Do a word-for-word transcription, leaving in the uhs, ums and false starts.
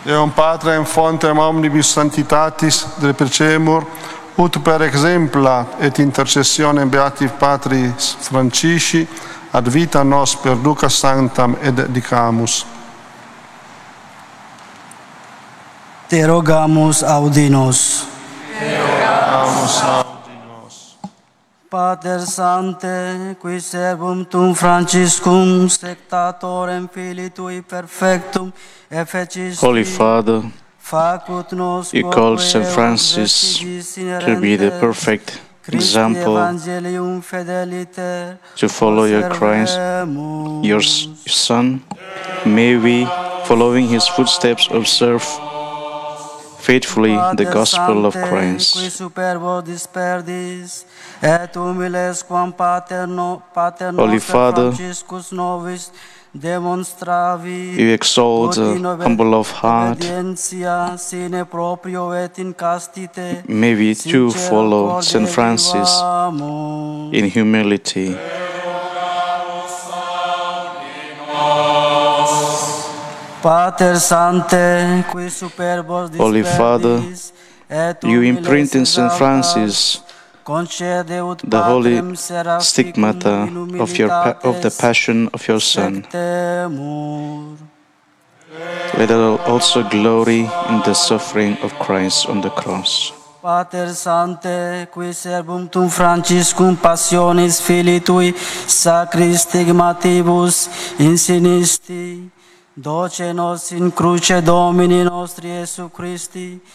Deum Patrem fontem omnibus sanctitatis deprecemur, ut per exempla et intercessionem beati Patris Francisci ad vita nos perduca sanctam et dicamus. Te rogamus, audi nos. Te rogamus, audi nos. Pater Sancte, qui servum tum Franciscum sectatorem filii tui perfectum efficisti, Holy Father, facut nos you called Saint Francis to be the perfect example Evangelium fideliter to follow your Christ, your Son. May we, following his footsteps, observe faithfully the gospel of Christ. Qui superbo disperdis, et humiles quam pater, no, pater Holy noster Father, Franciscus novis demonstravi, you exalt the humble of heart. obedientia sine proprio et in castite. May we too follow Saint Francis in humility. Pater Sancte, qui superbos Holy Father, you imprint in Saint Francis the holy stigmata of, your pa- of the passion of your Son. Let us also glory in the suffering of Christ on the cross. Pater Sancte, qui servum tum Franciscum passionis filii tui sacri stigmatibus insinisti, doce nos in cruce Domini nostri Iesu Christi,